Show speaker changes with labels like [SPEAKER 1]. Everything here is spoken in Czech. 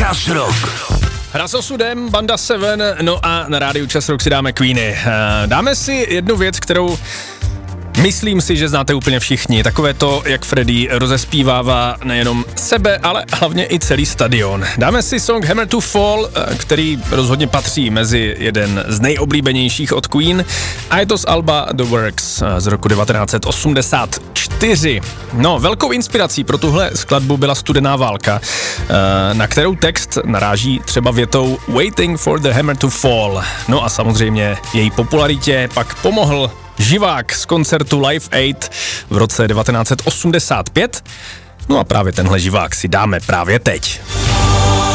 [SPEAKER 1] Čas Rock.
[SPEAKER 2] Hra s osudem, banda Seven, no a na rádiu Čas Rock si dáme Queeny. Dáme si jednu věc, kterou myslím si, že znáte úplně všichni. Takové to, jak Freddie rozespívává nejenom sebe, ale hlavně i celý stadion. Dáme si song Hammer to Fall, který rozhodně patří mezi jeden z nejoblíbenějších od Queen, a je to z alba The Works z roku 1984. No, velkou inspirací pro tuhle skladbu byla studená válka, na kterou text naráží třeba větou Waiting for the hammer to fall. No a samozřejmě její popularitě pak pomohl živák z koncertu Live Aid v roce 1985. No a právě tenhle živák si dáme právě teď.